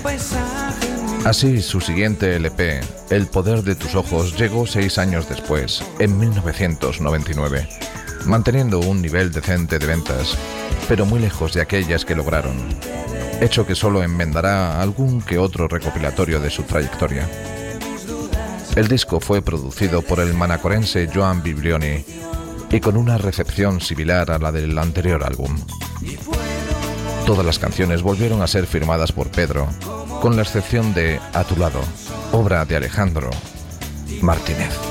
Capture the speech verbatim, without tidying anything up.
Así, su siguiente L P, El poder de tus ojos, llegó seis años después, en mil novecientos noventa y nueve, manteniendo un nivel decente de ventas, pero muy lejos de aquellas que lograron, hecho que solo enmendará algún que otro recopilatorio de su trayectoria. El disco fue producido por el manacorense Joan Biblioni y con una recepción similar a la del anterior álbum. Todas las canciones volvieron a ser firmadas por Pedro, con la excepción de A tu lado, obra de Alejandro Martínez.